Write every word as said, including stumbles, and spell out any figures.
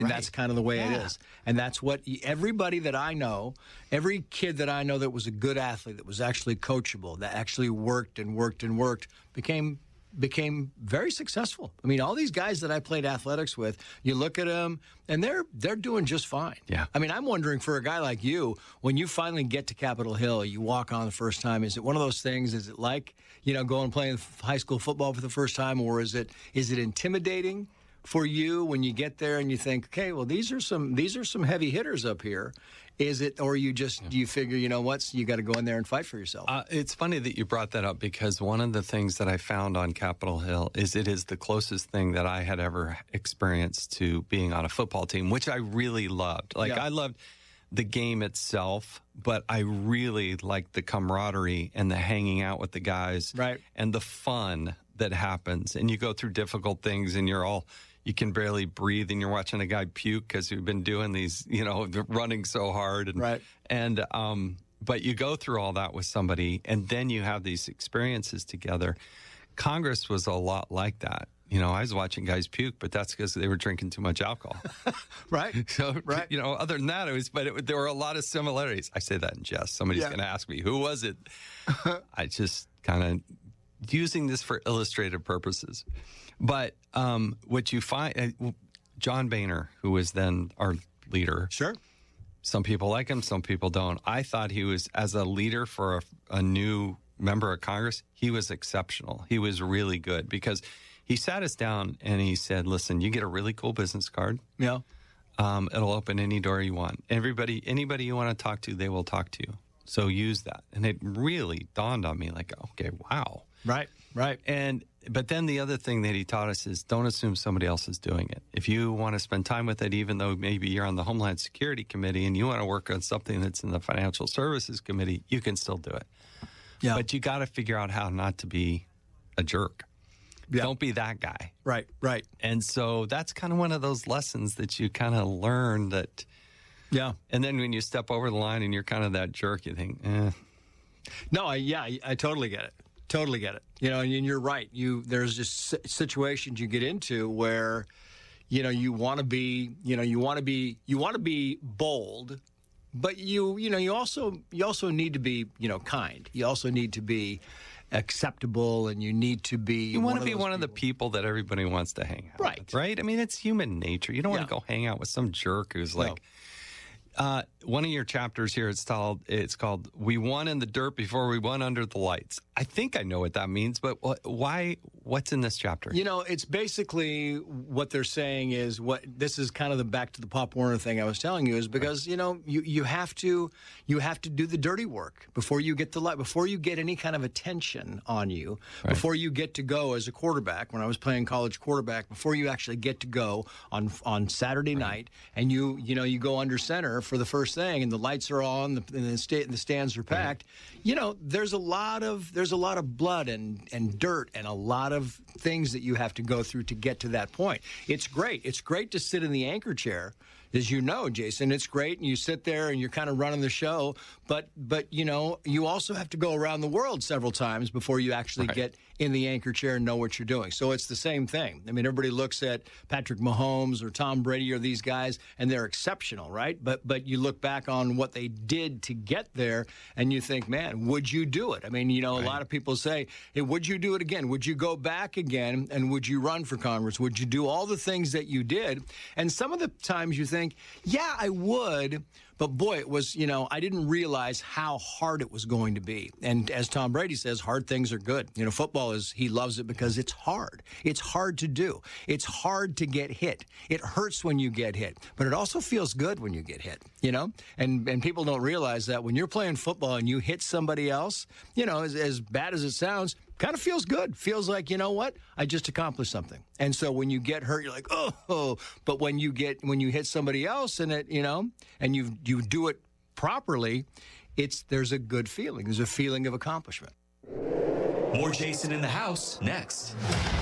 And right. that's kind of the way yeah. it is. And that's what everybody that I know, every kid that I know that was a good athlete, that was actually coachable, that actually worked and worked and worked, became became very successful. I mean, all these guys that I played athletics with, you look at them, and they're they're doing just fine. Yeah. I mean, I'm wondering for a guy like you, when you finally get to Capitol Hill, you walk on the first time, is it one of those things, is it like, you know, going and playing high school football for the first time, or is it is it intimidating for you when you get there and you think, okay, well, these are some these are some heavy hitters up here? Is it, or you just, do you figure, you know what, you got to go in there and fight for yourself? Uh, it's funny that you brought that up, because one of the things that I found on Capitol Hill is it is the closest thing that I had ever experienced to being on a football team, which I really loved. Like, Yeah. I loved the game itself, but I really liked the camaraderie and the hanging out with the guys, right, and the fun that happens. And you go through difficult things, and you're all, you can barely breathe, and you're watching a guy puke because you've been doing these, you know, running so hard. And, right. And, um, but you go through all that with somebody, and then you have these experiences together. Congress was a lot like that. You know, I was watching guys puke, but that's because they were drinking too much alcohol. Right. So, right. you know, other than that, it was, but it, there were a lot of similarities. I say that in jest. Somebody's Yeah. going to ask me, who was it? I just kind of using this for illustrative purposes. But um, what you find, uh, John Boehner, who was then our leader. Sure. Some people like him, some people don't. I thought he was, as a leader for a, a new member of Congress, he was exceptional. He was really good, because he sat us down and he said, listen, you get a really cool business card. Yeah. Um, it'll open any door you want. Everybody, anybody you want to talk to, they will talk to you. So use that. And it really dawned on me, like, okay, wow. Right, right. And but then the other thing that he taught us is don't assume somebody else is doing it. If you want to spend time with it, even though maybe you're on the Homeland Security Committee and you want to work on something that's in the Financial Services Committee, you can still do it. Yeah. But you got to figure out how not to be a jerk. Yeah. Don't be that guy. Right, right. And so that's kind of one of those lessons that you kind of learn that. Yeah. And then when you step over the line and you're kind of that jerk, you think, eh. No, I, yeah, I, I totally get it. Totally get it. You know, and you're right. You there's just situations you get into where, you know, you want to be, you know, you want to be, you want to be bold, but you, you know, you also, you also need to be, you know, kind. You also need to be acceptable, and you need to be. You want to be those one of the people. people that everybody wants to hang out Right. with, right? I mean, it's human nature. You don't Yeah. want to go hang out with some jerk who's like. No. Uh, one of your chapters here, it's called, it's called "We Won in the Dirt Before We Won Under the Lights." I think I know what that means, but wh- why? What's in this chapter? You know, it's basically what they're saying is what this is kind of the back to the Pop Warner thing I was telling you is because, you know, you, you have to you have to do the dirty work before you get the light, before you get any kind of attention on you, Right. before you get to go as a quarterback. When I was playing college quarterback, before you actually get to go on on Saturday Right. night, and you you know you go under center for the first thing, and the lights are on, the, and the, sta- the stands are packed. Right. You know, there's a lot of there's a lot of blood and and dirt and a lot of things that you have to go through to get to that point. It's great. It's great to sit in the anchor chair, as you know, Jason. It's great, and you sit there and you're kind of running the show. But but you know, you also have to go around the world several times before you actually Right. get in the anchor chair and know what you're doing. So it's the same thing. I mean, everybody looks at Patrick Mahomes or Tom Brady or these guys, and they're exceptional, right? But but you look back on what they did to get there, and you think, man, would you do it? I mean, you know, Right. a lot of people say, hey, would you do it again? Would you go back again? And would you run for Congress? Would you do all the things that you did? And some of the times you think, yeah, I would. But boy, it was, you know, I didn't realize how hard it was going to be. And as Tom Brady says, hard things are good. You know, football is, he loves it because it's hard. It's hard to do. It's hard to get hit. It hurts when you get hit, but it also feels good when you get hit, you know? And and people don't realize that when you're playing football and you hit somebody else, you know, as, as bad as it sounds, kind of feels good. Feels like, you know what? I just accomplished something. And so when you get hurt, you're like, oh, but when you get, when you hit somebody else and it, you know, and you you do it properly, it's, there's a good feeling. There's a feeling of accomplishment. More Jason in the House next.